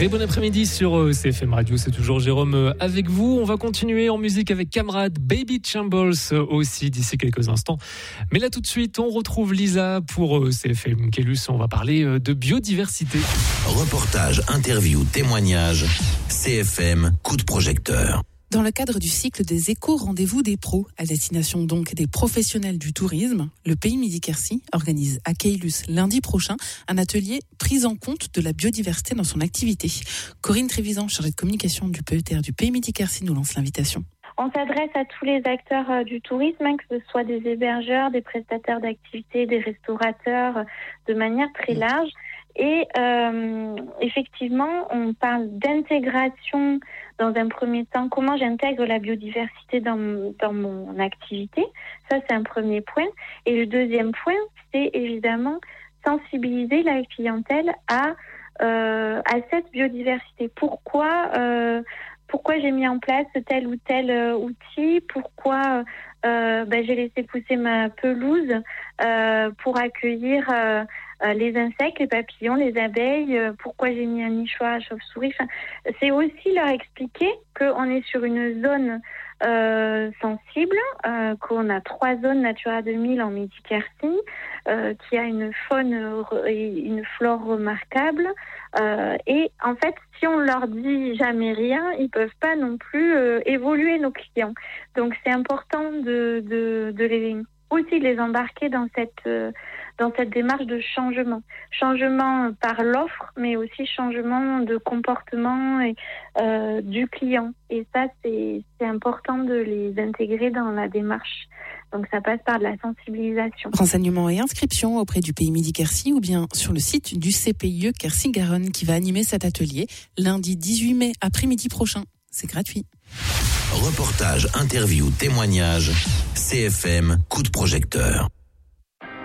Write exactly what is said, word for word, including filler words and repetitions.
Très bon après-midi sur C F M Radio, c'est toujours Jérôme avec vous. On va continuer en musique avec Camarade, Baby Chambles aussi d'ici quelques instants. Mais là tout de suite, on retrouve Lisa pour C F M Kélus. On va parler de biodiversité. Reportage, interview, témoignage, C F M, coup de projecteur. Dans le cadre du cycle des éco-rendez-vous des pros, à destination donc des professionnels du tourisme, le Pays Midi-Quercy organise à Caylus lundi prochain un atelier prise en compte de la biodiversité dans son activité. Corinne Trévisan, chargée de communication du P E T R du Pays Midi-Quercy, nous lance l'invitation. On s'adresse à tous les acteurs euh, du tourisme, hein, que ce soit des hébergeurs, des prestataires d'activités, des restaurateurs, euh, de manière très large. Et euh, effectivement, on parle d'intégration dans un premier temps. Comment j'intègre la biodiversité dans, dans mon activité? Ça, c'est un premier point. Et le deuxième point, c'est évidemment sensibiliser la clientèle à, euh, à cette biodiversité. Pourquoi euh, Pourquoi j'ai mis en place tel ou tel euh, outil? Pourquoi euh, ben, j'ai laissé pousser ma pelouse euh, pour accueillir euh, euh, les insectes, les papillons, les abeilles? euh, Pourquoi j'ai mis un nichoir à chauve-souris? Enfin, c'est aussi leur expliquer qu'on est sur une zone euh, sensible, euh, qu'on a trois zones Natura deux mille en Midi-Quercy, euh, qui a une faune et une flore remarquable. Euh, et en fait, si on leur dit jamais rien, ils peuvent pas non plus euh, évoluer, nos clients. Donc c'est important de, de, de les aussi de les embarquer dans cette euh, dans cette démarche de changement, changement par l'offre, mais aussi changement de comportement et, euh, du client. Et ça, c'est c'est important de les intégrer dans la démarche. Donc ça passe par de la sensibilisation. Renseignements et inscriptions auprès du Pays Midi-Quercy ou bien sur le site du C P I E Quercy-Garonne qui va animer cet atelier lundi dix-huit mai après-midi prochain. C'est gratuit. Reportage, interview, témoignage, C F M, coup de projecteur.